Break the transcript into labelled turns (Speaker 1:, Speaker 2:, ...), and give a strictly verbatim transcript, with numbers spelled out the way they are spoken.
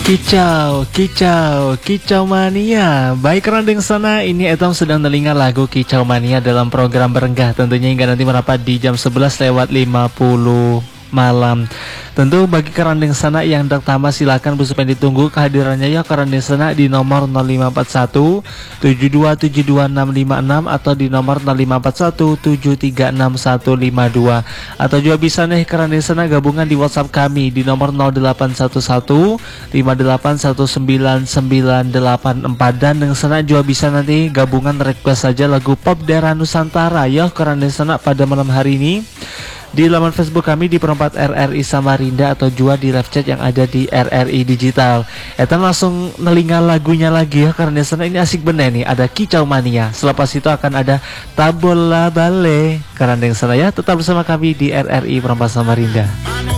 Speaker 1: Kicau, kicau, kicau mania. Baik randeng sana, ini Etam sedang telinga lagu Kicau Mania dalam program Berenggah. Tentunya hingga nanti merapat di jam sebelas lewat lima puluh malam. Tentu bagi kerandeng sana yang hendak tamat silakan bersupen ditunggu kehadirannya ya kerandeng sana di nomor nol lima empat satu tujuh dua tujuh dua enam lima enam atau di nomor nol lima empat satu tujuh tiga enam satu lima dua, atau juga bisa nih kerandeng sana gabungan di WhatsApp kami di nomor nol delapan satu satu lima delapan satu sembilan sembilan delapan empat, dan yang sana juga bisa nanti gabungan request saja lagu pop daerah Nusantara ya kerandeng sana pada malam hari ini di laman Facebook kami di Perempat R R I Samarinda atau juga di live chat yang ada di R R I Digital. Etan langsung nelinga lagunya lagi ya karena sana ini asik bener nih, ada Kicau Mania. Selepas itu akan ada Tabola Bale. Karena yang sana ya tetap bersama kami di R R I Perempat Samarinda.